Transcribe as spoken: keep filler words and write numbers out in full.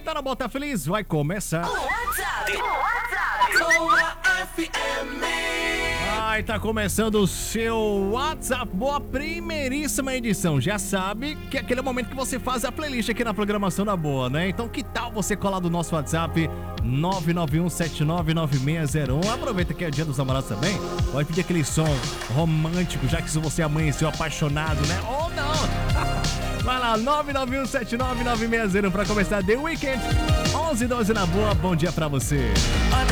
Tá na Bota Feliz? Vai começar. O WhatsApp, o WhatsApp com a F M. Ai, tá começando o seu WhatsApp. Boa, primeiríssima edição. Já sabe que é aquele momento que você faz a playlist aqui na programação da Boa, né? Então que tal você colar do nosso WhatsApp nove nove um sete nove nove seis zero um. Aproveita que é dia dos namorados também. Pode pedir aquele som romântico, já que se você amanheceu apaixonado, né? Ou não. Vai lá, nove nove um sete nove nove seis zero um pra começar The Weekend. onze e doze na Boa, bom dia pra você.